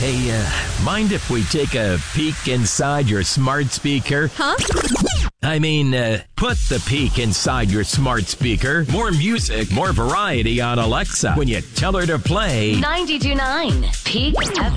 Hey, mind if we take a peek inside your smart speaker? Huh? I mean, put the peek inside your smart speaker. More music, more variety on Alexa when you tell her to play 92.9 Peak FM.